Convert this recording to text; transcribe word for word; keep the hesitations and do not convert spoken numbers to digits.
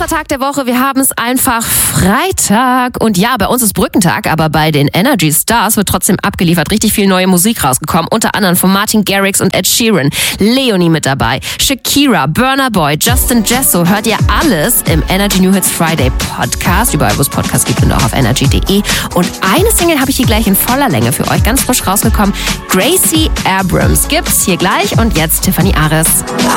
Letzter Tag der Woche, wir haben es einfach Freitag. Und ja, bei uns ist Brückentag, aber bei den Energy Stars wird trotzdem abgeliefert. Richtig viel neue Musik rausgekommen. Unter anderem von Martin Garrix und Ed Sheeran. Leonie mit dabei. Shakira, Burna Boy, Justin Jesso. Hört ihr alles im Energy New Hits Friday Podcast. Überall, wo es Podcasts gibt und auch auf energy punkt de. Und eine Single habe ich hier gleich in voller Länge für euch. Ganz frisch rausgekommen. Gracie Abrams gibt's hier gleich. Und jetzt Tiffany Ares.